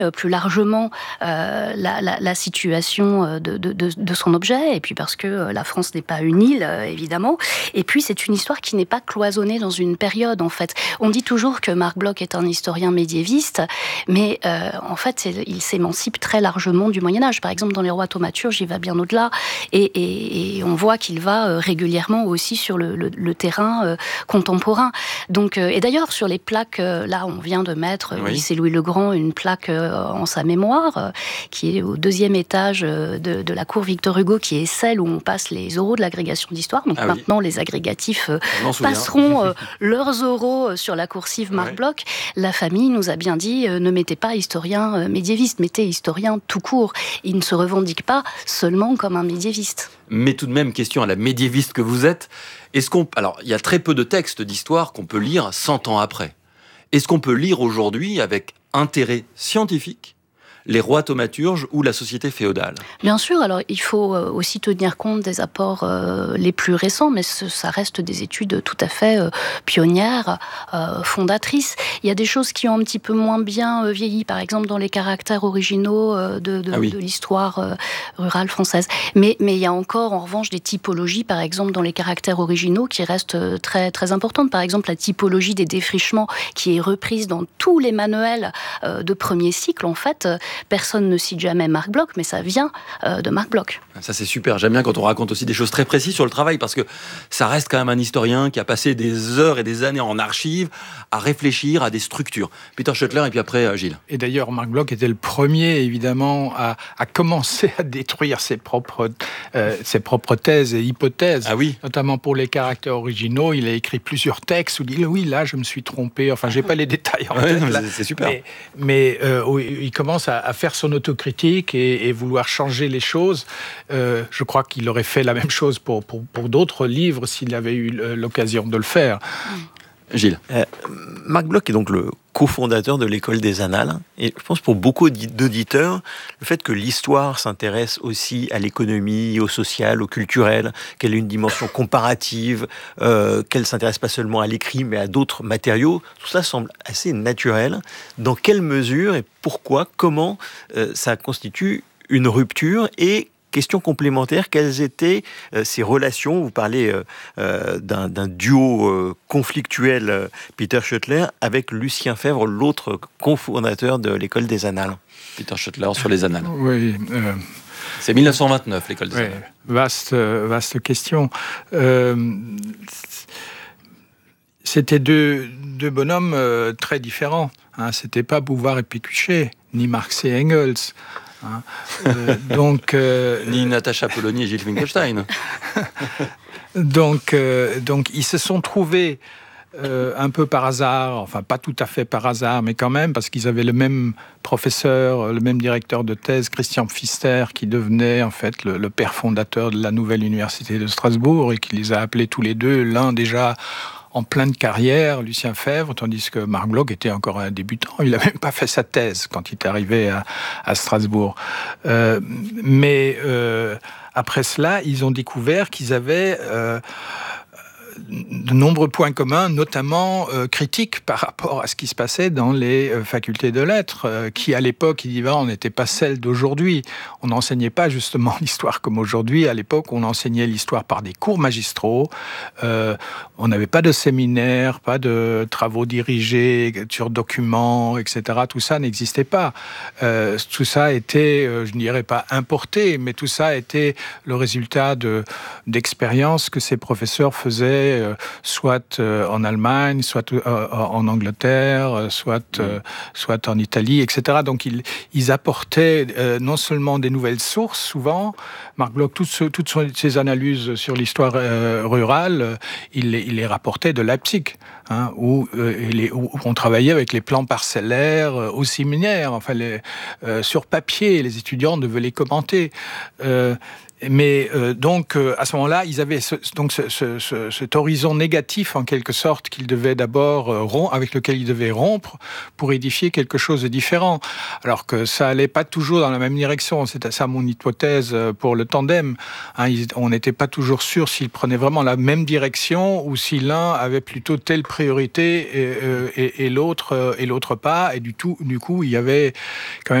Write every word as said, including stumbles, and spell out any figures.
plus largement euh, la, la, la situation de, de, de, de son objet, et puis parce que la France n'est pas une île, évidemment. Et puis, c'est une histoire qui n'est pas cloisonnée dans une période, en fait. On dit toujours que Marc Bloch est un historien médiéviste, mais euh, en fait, il s'émancipe très largement du Moyen-Âge. Par exemple, dans Les Rois thaumaturges, il va bien au-delà, et, et, et on voit qu'il va régulièrement aussi sur le, le, le terrain euh, contemporain. Donc, euh, et d'ailleurs, sur les plaques, euh, là, on vient de mettre, oui. lycée Louis-le-Grand, une plaque euh, en sa mémoire, euh, qui est au deuxième étage de, de la cour Victor Hugo, qui est celle où on passe les oraux de l'agrégation d'histoire. Donc ah maintenant, oui. les agrégatifs euh, passeront euh, leurs oraux sur la coursive Marc ouais. Bloch. La famille nous a bien dit, euh, ne mettez pas historien euh, médiéviste, mettez historien tout court. Il ne se revendique pas seulement comme un médiéviste. Mais tout de même, question à la médiéviste que vous êtes, est-ce qu'on... Alors, il y a très peu de textes d'histoire qu'on peut lire cent ans après. Est-ce qu'on peut lire aujourd'hui avec intérêt scientifique les rois thaumaturges ou la société féodale? Bien sûr, alors il faut aussi tenir compte des apports euh, les plus récents, mais ce, ça reste des études tout à fait euh, pionnières, euh, fondatrices. Il y a des choses qui ont un petit peu moins bien euh, vieilli, par exemple dans les caractères originaux euh, de, de, ah oui. de l'histoire euh, rurale française. Mais, mais il y a encore en revanche des typologies, par exemple dans les caractères originaux, qui restent très, très importantes. Par exemple, la typologie des défrichements qui est reprise dans tous les manuels euh, de premier cycle, en fait. Personne ne cite jamais Marc Bloch, mais ça vient euh, de Marc Bloch. Ça, c'est super. J'aime bien quand on raconte aussi des choses très précises sur le travail, parce que ça reste quand même un historien qui a passé des heures et des années en archives à réfléchir à des structures. Peter Schoettler et puis après Gilles. Et d'ailleurs, Marc Bloch était le premier, évidemment, à, à commencer à détruire ses propres, euh, ses propres thèses et hypothèses. Ah oui. Notamment pour les caractères originaux. Il a écrit plusieurs textes où il dit « Oui, là, je me suis trompé. » Enfin, je n'ai pas les détails en ouais, tête. non, là. C'est, c'est super. Mais, mais euh, il commence à à faire son autocritique et, et vouloir changer les choses. Euh, je crois qu'il aurait fait la même chose pour, pour, pour d'autres livres s'il avait eu l'occasion de le faire. Gilles. Euh, Marc Bloch est donc le cofondateur de l'école des Annales. Et je pense pour beaucoup d'auditeurs, le fait que l'histoire s'intéresse aussi à l'économie, au social, au culturel, qu'elle ait une dimension comparative, euh, qu'elle ne s'intéresse pas seulement à l'écrit, mais à d'autres matériaux, tout ça semble assez naturel. Dans quelle mesure et pourquoi, comment euh, ça constitue une rupture et question complémentaire, quelles étaient euh, ces relations? Vous parlez euh, euh, d'un, d'un duo euh, conflictuel, euh, Peter Schoettler, avec Lucien Febvre, l'autre cofondateur de l'école des Annales. Peter Schoettler sur les Annales. Oui. Euh... C'est dix-neuf cent vingt-neuf, l'école des oui, Annales. Vaste, vaste question. Euh... C'était deux, deux bonhommes euh, très différents. Hein. C'était pas Bouvard et Pécuchet, ni Marx et Engels. Hein. Euh, donc, euh, ni Natacha Polony et Gilles Finkelstein. donc, euh, donc, ils se sont trouvés euh, un peu par hasard, enfin pas tout à fait par hasard, mais quand même, parce qu'ils avaient le même professeur, le même directeur de thèse, Christian Pfister, qui devenait en fait le, le père fondateur de la nouvelle université de Strasbourg et qui les a appelés tous les deux, l'un déjà en pleine carrière, Lucien Febvre, tandis que Marc Bloch était encore un débutant. Il n'a même pas fait sa thèse quand il est arrivé à, à Strasbourg. Euh, mais euh, après cela, ils ont découvert qu'ils avaient euh, de nombreux points communs, notamment euh, critiques par rapport à ce qui se passait dans les euh, facultés de lettres, euh, qui à l'époque, il dit, on n'était pas celle d'aujourd'hui. On n'enseignait pas justement l'histoire comme aujourd'hui. À l'époque, on enseignait l'histoire par des cours magistraux. Euh, on n'avait pas de séminaire, pas de travaux dirigés sur documents, et cetera. Tout ça n'existait pas. Euh, tout ça était, euh, je ne dirais pas importé, mais tout ça était le résultat de, d'expériences que ces professeurs faisaient euh, soit euh, en Allemagne, soit euh, en Angleterre, euh, soit, euh, soit en Italie, et cetera. Donc ils, ils apportaient euh, non seulement des nouvelles sources, souvent, Marc Bloch, toutes, ce, toutes ses analyses sur l'histoire euh, rurale, euh, il, il les rapportait de Leipzig, hein, où, euh, les, où on travaillait avec les plans parcellaires euh, au séminaire, enfin les, euh, sur papier, les étudiants devaient les commenter. Euh, Mais euh, donc, euh, à ce moment-là, ils avaient ce, donc ce, ce, ce, cet horizon négatif, en quelque sorte, qu'ils devaient d'abord euh, rompre, avec lequel ils devaient rompre pour édifier quelque chose de différent. Alors que ça allait pas toujours dans la même direction. C'était ça mon hypothèse pour le tandem. Hein, ils, on n'était pas toujours sûr s'ils prenaient vraiment la même direction ou si l'un avait plutôt telle priorité et, et, et l'autre et l'autre pas. Et du tout, du coup, il y avait quand même